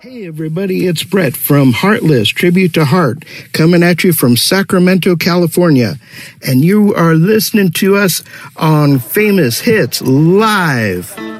Hey everybody, it's Brett from Heartless, Tribute to Heart, coming at you from Sacramento, California. And you are listening to us on Famous Hits Live.